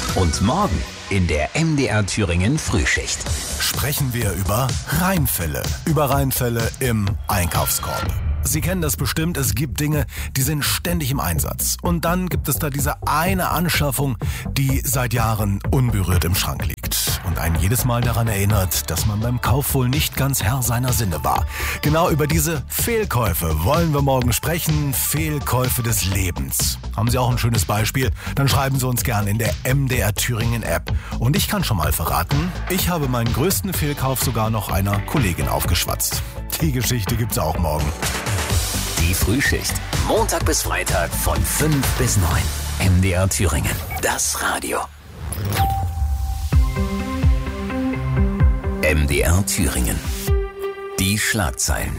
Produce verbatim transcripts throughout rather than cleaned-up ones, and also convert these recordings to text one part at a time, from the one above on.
Und morgen in der M D R Thüringen Frühschicht sprechen wir über Reinfälle. Über Reinfälle im Einkaufskorb. Sie kennen das bestimmt, es gibt Dinge, die sind ständig im Einsatz. Und dann gibt es da diese eine Anschaffung, die seit Jahren unberührt im Schrank liegt. Und einen jedes Mal daran erinnert, dass man beim Kauf wohl nicht ganz Herr seiner Sinne war. Genau über diese Fehlkäufe wollen wir morgen sprechen. Fehlkäufe des Lebens. Haben Sie auch ein schönes Beispiel? Dann schreiben Sie uns gerne in der M D R Thüringen App. Und ich kann schon mal verraten, ich habe meinen größten Fehlkauf sogar noch einer Kollegin aufgeschwatzt. Die Geschichte gibt's auch morgen. Die Frühschicht. Montag bis Freitag von fünf bis neun. M D R Thüringen. Das Radio. M D R Thüringen. Die Schlagzeilen.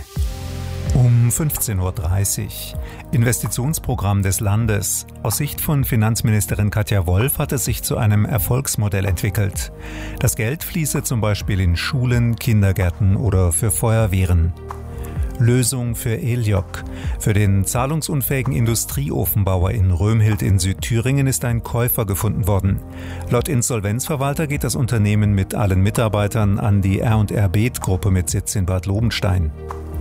Um fünfzehn Uhr dreißig. Investitionsprogramm des Landes. Aus Sicht von Finanzministerin Katja Wolf hat es sich zu einem Erfolgsmodell entwickelt. Das Geld fließe zum Beispiel in Schulen, Kindergärten oder für Feuerwehren. Lösung für Eliok. Für den zahlungsunfähigen Industrieofenbauer in Römhild in Südthüringen ist ein Käufer gefunden worden. Laut Insolvenzverwalter geht das Unternehmen mit allen Mitarbeitern an die R und R Beet-Gruppe mit Sitz in Bad Lobenstein.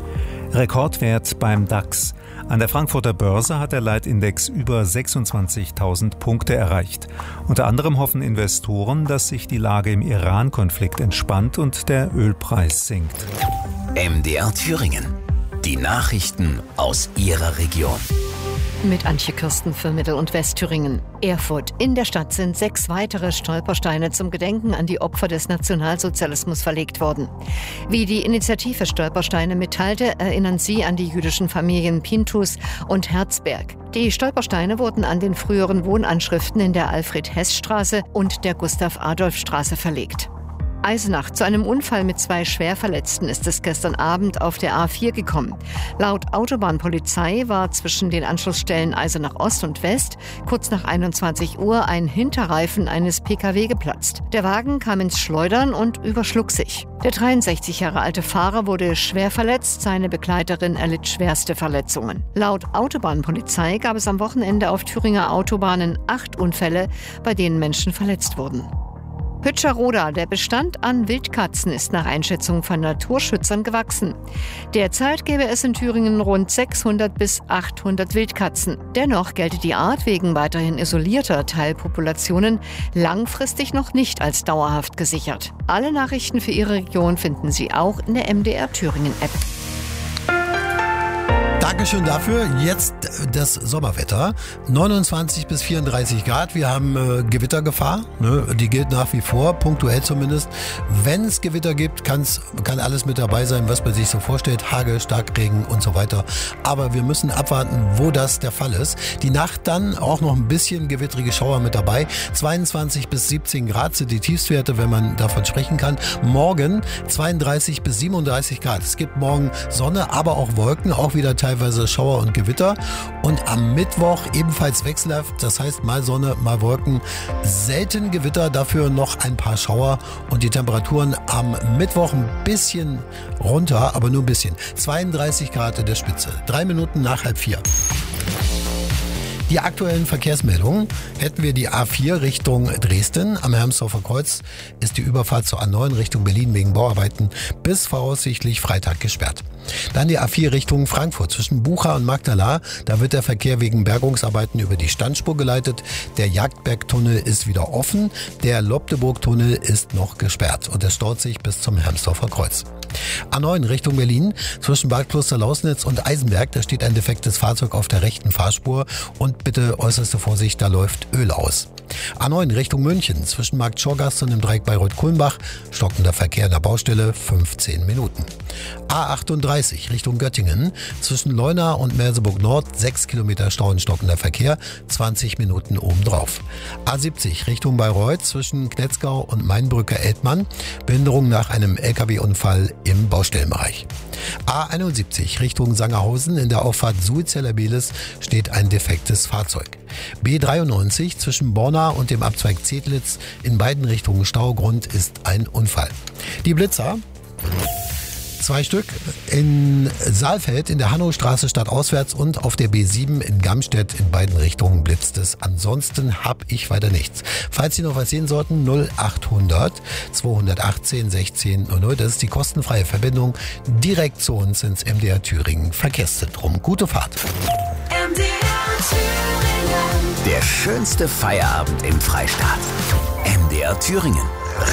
Rekordwert beim DAX. An der Frankfurter Börse hat der Leitindex über sechsundzwanzigtausend Punkte erreicht. Unter anderem hoffen Investoren, dass sich die Lage im Iran-Konflikt entspannt und der Ölpreis sinkt. M D R Thüringen. Die Nachrichten aus Ihrer Region. Mit Antje Kirsten für Mittel- und Westthüringen. Erfurt. In der Stadt sind sechs weitere Stolpersteine zum Gedenken an die Opfer des Nationalsozialismus verlegt worden. Wie die Initiative Stolpersteine mitteilte, erinnern sie an die jüdischen Familien Pintus und Herzberg. Die Stolpersteine wurden an den früheren Wohnanschriften in der Alfred-Hess-Straße und der Gustav-Adolf-Straße verlegt. Eisenach. Zu einem Unfall mit zwei Schwerverletzten ist es gestern Abend auf der A vier gekommen. Laut Autobahnpolizei war zwischen den Anschlussstellen Eisenach Ost und West kurz nach einundzwanzig Uhr ein Hinterreifen eines P K W geplatzt. Der Wagen kam ins Schleudern und überschlug sich. Der dreiundsechzig Jahre alte Fahrer wurde schwer verletzt, seine Begleiterin erlitt schwerste Verletzungen. Laut Autobahnpolizei gab es am Wochenende auf Thüringer Autobahnen acht Unfälle, bei denen Menschen verletzt wurden. Pütscherroda. Der Bestand an Wildkatzen ist nach Einschätzung von Naturschützern gewachsen. Derzeit gäbe es in Thüringen rund sechshundert bis achthundert Wildkatzen. Dennoch gelte die Art wegen weiterhin isolierter Teilpopulationen langfristig noch nicht als dauerhaft gesichert. Alle Nachrichten für Ihre Region finden Sie auch in der M D R Thüringen App. Dankeschön dafür. Jetzt das Sommerwetter. neunundzwanzig bis vierunddreißig Grad. Wir haben äh, Gewittergefahr. Ne? Die gilt nach wie vor, punktuell zumindest. Wenn es Gewitter gibt, kann's, kann alles mit dabei sein, was man sich so vorstellt. Hagel, Starkregen und so weiter. Aber wir müssen abwarten, wo das der Fall ist. Die Nacht dann auch noch ein bisschen gewittrige Schauer mit dabei. zweiundzwanzig bis siebzehn Grad sind die Tiefstwerte, wenn man davon sprechen kann. Morgen zweiunddreißig bis siebenunddreißig Grad. Es gibt morgen Sonne, aber auch Wolken, auch wieder teilweise Schauer und Gewitter. Und am Mittwoch ebenfalls wechselhaft, das heißt mal Sonne, mal Wolken, selten Gewitter, dafür noch ein paar Schauer und die Temperaturen am Mittwoch ein bisschen runter, aber nur ein bisschen. zweiunddreißig Grad in der Spitze, drei Minuten nach halb vier. Die aktuellen Verkehrsmeldungen hätten wir die A vier Richtung Dresden. Am Hermsdorfer Kreuz ist die Überfahrt zur A neun Richtung Berlin wegen Bauarbeiten bis voraussichtlich Freitag gesperrt. Dann die A vier Richtung Frankfurt zwischen Bucha und Magdala. Da wird der Verkehr wegen Bergungsarbeiten über die Standspur geleitet. Der Jagdbergtunnel ist wieder offen. Der Lobdeburg-Tunnel ist noch gesperrt und es staut sich bis zum Hermsdorfer Kreuz. A neun Richtung Berlin zwischen Bad Kloster-Lausnitz und Eisenberg. Da steht ein defektes Fahrzeug auf der rechten Fahrspur und bitte äußerste Vorsicht, da läuft Öl aus. A neun Richtung München zwischen Markt Schorgast und dem Dreieck Bayreuth-Kulmbach. Stockender Verkehr in der Baustelle, fünfzehn Minuten. A achtunddreißig Richtung Göttingen zwischen Leuna und Merseburg Nord. sechs Kilometer Stau und stockender Verkehr, zwanzig Minuten obendrauf. A siebzig Richtung Bayreuth zwischen Knetzgau und Mainbrücke-Eltmann. Behinderung nach einem L K W-Unfall im Baustellenbereich. A einundsiebzig Richtung Sangerhausen in der Auffahrt Suizeller-Belis steht ein defektes Fahrzeug. B dreiundneunzig zwischen Borna und dem Abzweig Zedlitz in beiden Richtungen Staugrund ist ein Unfall. Die Blitzer. Zwei Stück in Saalfeld in der Hannowstraße stadtauswärts und auf der B sieben in Gamstedt. In beiden Richtungen blitzt es. Ansonsten habe ich weiter nichts. Falls Sie noch was sehen sollten, null achthundert zweihundertachtzehn sechzehn null null. Das ist die kostenfreie Verbindung direkt zu uns ins M D R Thüringen Verkehrszentrum. Gute Fahrt. M D R Thüringen. Der schönste Feierabend im Freistaat. M D R Thüringen.